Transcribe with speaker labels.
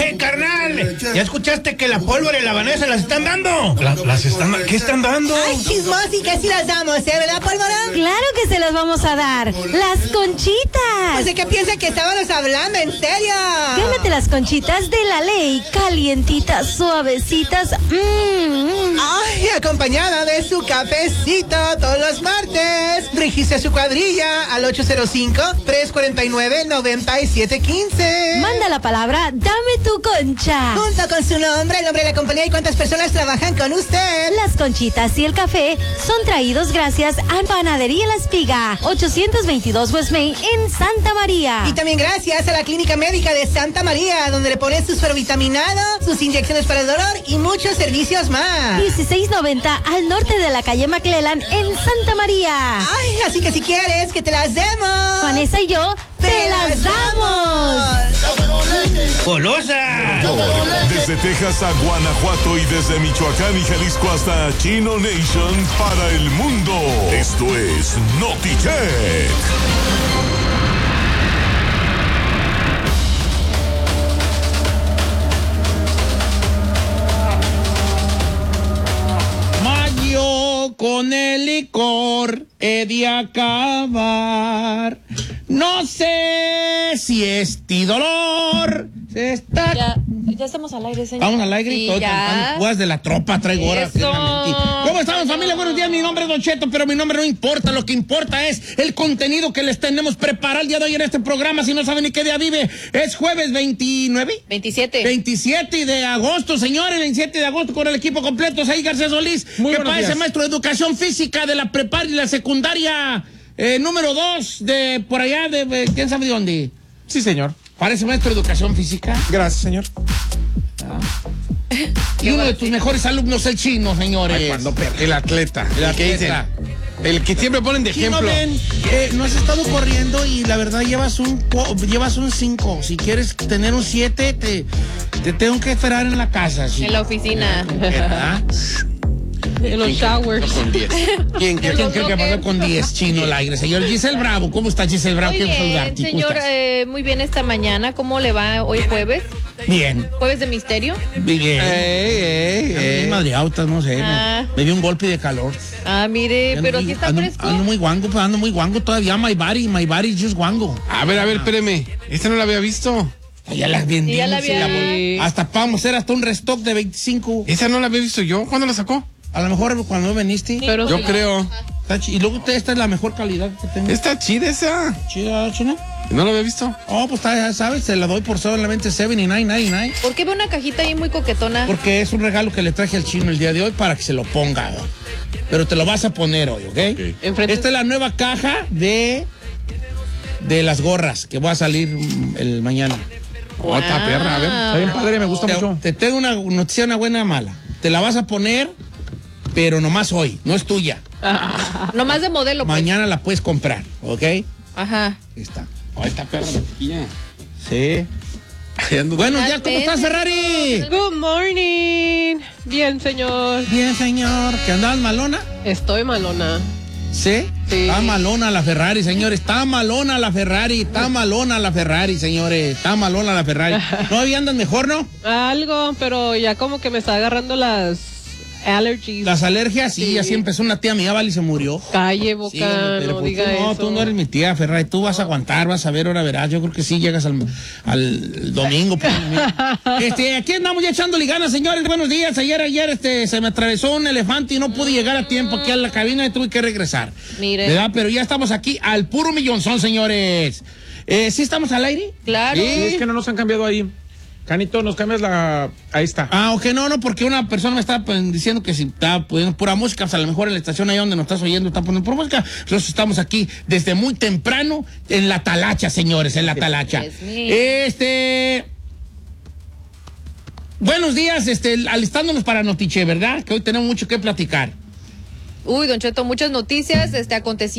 Speaker 1: carnal! ¿Ya escuchaste que la pólvora y la Vanessa las están dando? ¿Qué están dando?
Speaker 2: Ay, chismosi, que sí las damos, ¿verdad, pólvora?
Speaker 3: Claro que se las vamos a dar. Las conchitas.
Speaker 2: Pues de qué piensa que estábamos hablando, en serio.
Speaker 3: Gánate las conchitas de la ley. Calientitas, suavecitas.
Speaker 2: Ay, acompañada de su cafecito todos los martes. Registre su cuadrilla al 805-349-9715.
Speaker 3: Manda la palabra, dame tu concha.
Speaker 2: Junto con su nombre, el nombre de la compañía y cuántas personas trabajan con usted.
Speaker 3: Las conchitas y el café son traídos gracias a Panadería La Espiga, 822 West Main en Santa María.
Speaker 2: Y también gracias a la Clínica Médica de Santa María, donde le ponen sus ferrovitaminados, sus inyecciones para el dolor y muchos servicios más.
Speaker 3: 1690 al norte de la calle McClellan en Santa María.
Speaker 2: Ay, así que si quieres que te las demos,
Speaker 3: Vanessa y yo te las damos.
Speaker 1: ¡Golosa!
Speaker 4: Desde Texas a Guanajuato y desde Michoacán y Jalisco hasta Chino Nation para el mundo. Esto es Noticheck.
Speaker 1: Mayo con el licor he de acabar. No sé si este dolor se está...
Speaker 3: Ya estamos al aire, señor.
Speaker 1: Vamos al aire y todo cantando jugadas de la tropa, traigo horas. ¿Cómo estamos, familia? Buenos días, mi nombre es Don Cheto, pero mi nombre no importa. Lo que importa es el contenido que les tenemos preparado el día de hoy en este programa. Si no saben ni qué día vive, es jueves 29. 27 de agosto, señores, 27 de agosto con el equipo completo. Ahí García Solís, que parece maestro de educación física de la prepa y la secundaria número 2 de por allá, de quién sabe de dónde.
Speaker 5: Sí, señor.
Speaker 1: Parece maestro de educación física.
Speaker 5: Gracias, señor.
Speaker 1: Y uno de tus mejores alumnos, el chino, señores.
Speaker 5: Ay, cuando el atleta. El que dicen. El que siempre ponen de
Speaker 1: Chino,
Speaker 5: ejemplo.
Speaker 1: ven, no has estado corriendo y la verdad llevas un 5. Si quieres tener un 7, te tengo que esperar en la casa. ¿Sí?
Speaker 6: En la oficina.
Speaker 1: ¿Verdad?
Speaker 6: En los showers.
Speaker 5: Con 10. ¿Quién
Speaker 1: ¿Quién cree que pasó con 10, Chino, al aire? Señor Giselle Bravo, ¿cómo está Giselle Bravo?
Speaker 6: Muy
Speaker 1: Quiero
Speaker 6: bien,
Speaker 1: saludarte.
Speaker 6: señor, muy bien esta mañana. ¿Cómo le va hoy jueves?
Speaker 1: Bien.
Speaker 6: ¿Jueves de misterio?
Speaker 1: Bien. Madre autas, no sé. Me dio un golpe de calor.
Speaker 6: Ah, mire, pero aquí está fresco.
Speaker 1: Ando muy guango todavía. My body just guango.
Speaker 5: A ver, espéreme. Esta no la había visto.
Speaker 1: Ya las vendimos.
Speaker 6: Ya la había...
Speaker 1: Hasta vamos a hacer hasta un restock de 25.
Speaker 5: Esa no la había visto yo. ¿Cuándo la sacó?
Speaker 1: A lo mejor cuando no viniste.
Speaker 6: Pero
Speaker 5: Yo creo.
Speaker 1: Y luego esta es la mejor calidad que tengo.
Speaker 5: Está chida esa.
Speaker 1: Chida, Chino.
Speaker 5: ¿No la había visto?
Speaker 1: Oh, pues ya sabes, se la doy por solamente $79.99.
Speaker 6: ¿Por qué ve una cajita ahí muy coquetona?
Speaker 1: Porque es un regalo que le traje al Chino el día de hoy para que se lo ponga. Pero te lo vas a poner hoy, ¿ok?
Speaker 6: Enfrente...
Speaker 1: Esta es la nueva caja de las gorras que va a salir el mañana.
Speaker 6: Wow.
Speaker 5: Otra perra, a ver. Está bien padre, me gusta mucho.
Speaker 1: Te tengo una noticia, una buena mala. Te la vas a poner, pero nomás hoy, no es tuya.
Speaker 6: Nomás de modelo, pues.
Speaker 1: Mañana la puedes comprar, ¿ok?
Speaker 6: Ajá.
Speaker 1: Ahí está.
Speaker 5: Oh, esta perra de chiquilla.
Speaker 1: Sí. Buenos días, ¿cómo estás, Ferrari?
Speaker 7: Good morning. Bien, señor.
Speaker 1: Bien, señor. ¿Que andabas malona?
Speaker 7: Estoy malona.
Speaker 1: ¿Sí?
Speaker 7: Sí.
Speaker 1: Está malona la Ferrari, señores. Está malona la Ferrari. Está malona la Ferrari, señores. Está malona la Ferrari. ¿No había andas mejor, no?
Speaker 7: Algo, pero ya como que me está agarrando las allergies.
Speaker 1: Las alergias, sí, así empezó una tía mía, Vale, y se murió.
Speaker 7: Calle, boca,
Speaker 1: Sí, pero
Speaker 7: no
Speaker 1: pues
Speaker 7: diga
Speaker 1: no,
Speaker 7: eso.
Speaker 1: tú no eres mi tía, Ferrari. Tú vas a aguantar, vas a ver, ahora verás. Yo creo que sí llegas al domingo. Pues, aquí andamos ya echándole ganas, señores. Buenos días. Ayer se me atravesó un elefante y no pude llegar a tiempo aquí a la cabina y tuve que regresar.
Speaker 6: Mire.
Speaker 1: ¿Verdad? Pero ya estamos aquí al puro millonzón, señores. ¿Sí estamos al aire?
Speaker 6: Claro.
Speaker 5: Sí, es que no nos han cambiado ahí. Canito, nos cambias la... Ahí está.
Speaker 1: Ah, ok, no, porque una persona me estaba diciendo que si está poniendo pura música, pues a lo mejor en la estación ahí donde nos estás oyendo está poniendo pura música. Nosotros estamos aquí desde muy temprano en la talacha, señores, en la talacha. Buenos días, alistándonos para Notiche, ¿verdad? Que hoy tenemos mucho que platicar.
Speaker 6: Uy, Don Cheto, muchas noticias, acontecimientos.